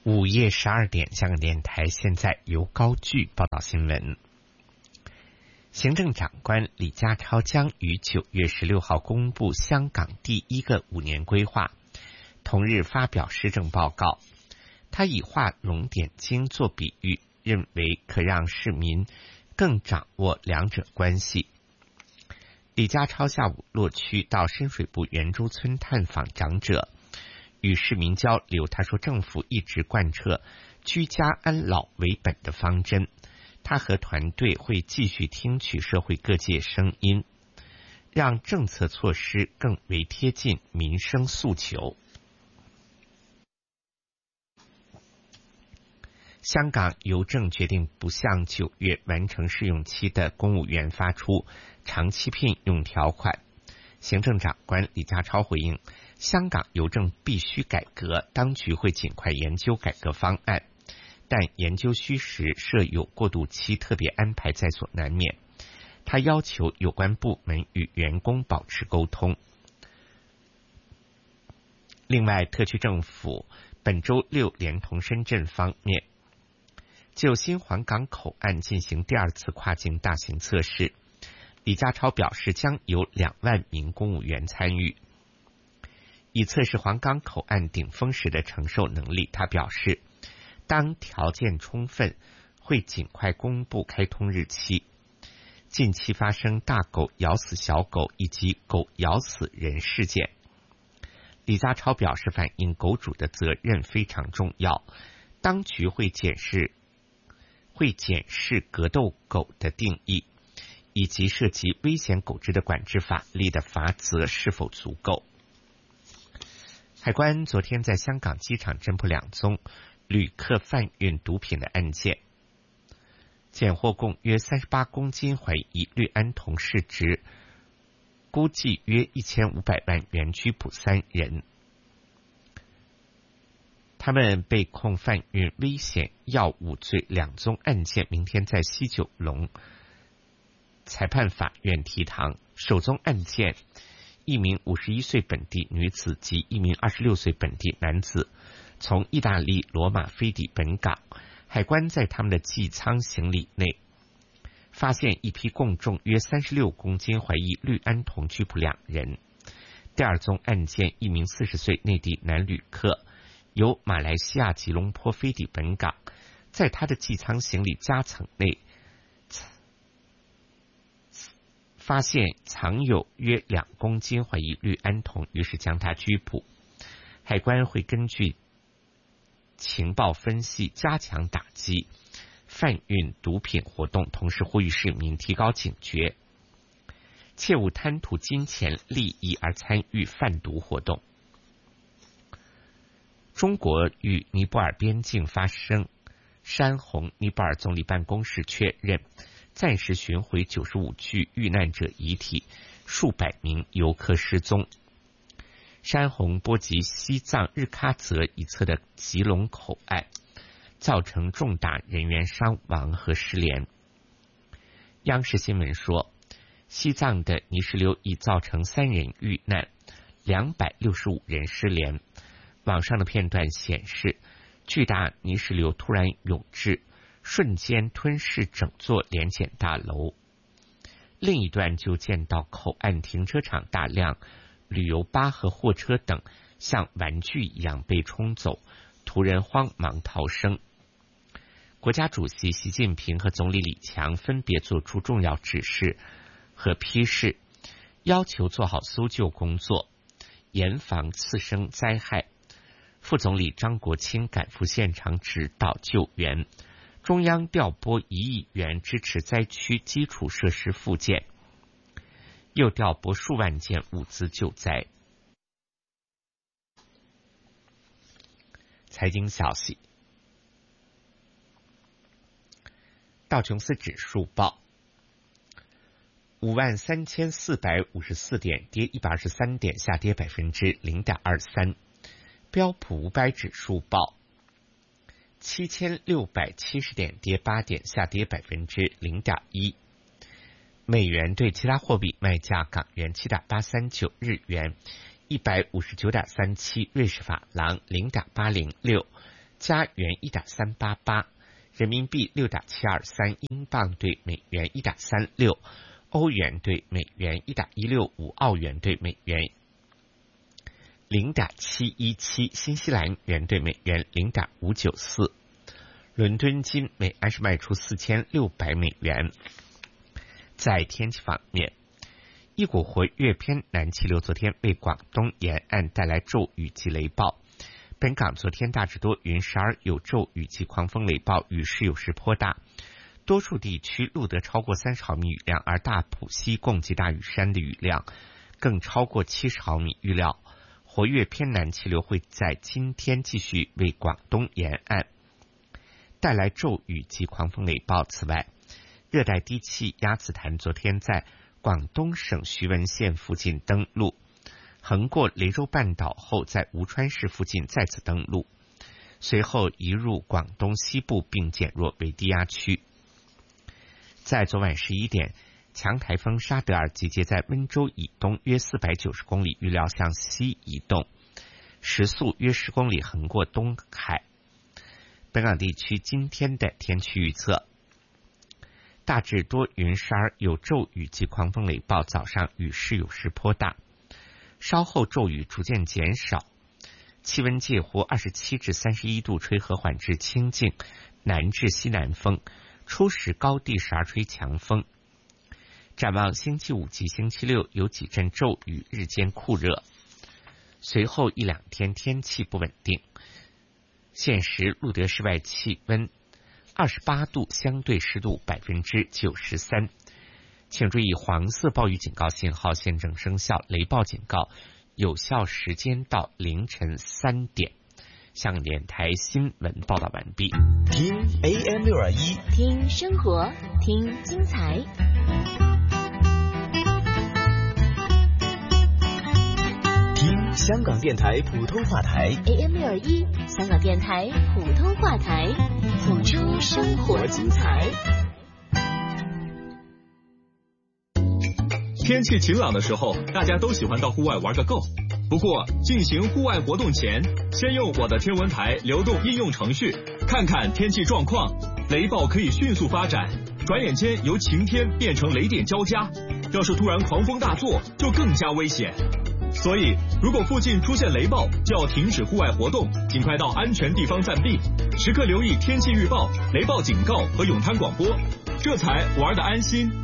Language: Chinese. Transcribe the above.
午夜12点，香港电台现在由高炬报道新闻。行政长官李家超将于9月16号公布香港第一个5年规划，同日发表施政报告。他以画龙点睛做比喻，认为可让市民更掌握两者关系。李家超下午落区到深水埗圆洲村探访长者，与市民交流。他说，政府一直贯彻居家安老为本的方针，他和团队会继续听取社会各界声音，让政策措施更为贴近民生诉求。香港邮政决定不向9月完成试用期的公务员发出长期聘用条款。行政长官李家超回应，香港邮政必须改革，当局会尽快研究改革方案，但研究需时，设有过渡期，特别安排在所难免。他要求有关部门与员工保持沟通。另外，特区政府本周6连同深圳方面就新皇岗口岸进行第2次跨境大型测试。李家超表示，将有2万名公务员参与，以测试皇岗口岸顶峰时的承受能力。他表示，当条件充分，会尽快公布开通日期。近期发生大狗咬死小狗以及狗咬死人事件，李家超表示，反映狗主的责任非常重要，当局会检视格斗狗的定义，以及涉及危险狗只的管制法律的罚则是否足够。海关昨天在香港机场侦破2宗旅客贩运毒品的案件，检获共约38公斤怀疑氯胺酮，市值估计约1500万元，拘捕3人。他们被控贩运危险药物罪，2宗案件明天在西九龙裁判法院提堂。首宗案件，一名51岁本地女子及一名26岁本地男子从意大利罗马飞抵本港，海关在他们的寄舱行李内发现一批共重约36公斤怀疑氯胺酮，拘捕2人。第2宗案件，一名40岁内地男旅客由马来西亚吉隆坡飞抵本港，在他的寄舱行李夹层内发现藏有约2公斤怀疑氯胺酮，于是将他拘捕。海关会根据情报分析加强打击贩运毒品活动，同时呼吁市民提高警觉，切勿贪图金钱利益而参与贩毒活动。中国与尼泊尔边境发生山洪，尼泊尔总理办公室确认暂时寻回95具遇难者遗体，数百名游客失踪。山洪波及西藏日喀则一侧的吉隆口岸，造成重大人员伤亡和失联。央视新闻说，西藏的泥石流已造成3人遇难，265人失联。网上的片段显示，巨大泥石流突然涌至，瞬间吞噬整座联检大楼。另一段就见到口岸停车场大量旅游巴和货车等像玩具一样被冲走，途人慌忙逃生。国家主席习近平和总理李强分别作出重要指示和批示，要求做好搜救工作，严防次生灾害。副总理张国清赶赴现场指导救援，中央调拨1亿元支持灾区基础设施复建，又调拨数万件物资救灾。财经消息，道琼斯指数报53454点，跌123点，下跌0.23%。标普500指数报7670点，跌8点，下跌0.1%。美元对其他货币卖价：港元7.839，日元159.37，瑞士法郎0.806， 加元1.388，人民币6.723，英镑对美元1.36，欧元对美元1.165，澳元对美元0.717，新西兰元对美元0.594。伦敦金每安士卖出4600美元。在天气方面，一股活跃偏南气流昨天为广东沿岸带来骤雨及雷暴。本港昨天大致多云，时而有骤雨及狂风雷暴，雨势有时颇大，多数地区录得超过30毫米雨量，而大埔溪共济大屿山的雨量更超过70毫米。预料活跃偏南气流会在今天继续为广东沿岸带来骤雨及狂风雷暴。此外，热带低气压紫檀昨天在广东省徐闻县附近登陆，横过雷州半岛后在吴川市附近再次登陆，随后移入广东西部并减弱为低压区。在昨晚11点，强台风沙德尔集结在温州以东约490公里，预料向西移动，时速约10公里，横过东海。本港地区今天的天气预测：大致多云，时而有骤雨及狂风雷暴，早上雨势有时颇大，稍后骤雨逐渐减少，气温介乎27至31度，吹和缓至清劲南至西南风，初时高地时而吹强风。展望星期五及星期六有几阵骤雨，日间酷热，随后一两天天气不稳定。现时录得室外气温28度，相对湿度93%。请注意，黄色暴雨警告信号现正生效，雷暴警告有效时间到凌晨3点。香港电台新闻报道完毕。 听 AM621， 听生活，听精彩。 听香港电台普通话台 AM621，香港电台普通话台，谱出生活精彩。 天气晴朗的时候，大家都喜欢到户外玩个够。不过，进行户外活动前，先用我的天文台流动应用程序看看天气状况。雷暴可以迅速发展，转眼间由晴天变成雷电交加，要是突然狂风大作，就更加危险。所以，如果附近出现雷暴，就要停止户外活动，尽快到安全地方暂避，时刻留意天气预报、雷暴警告和咏滩广播，这才玩得安心。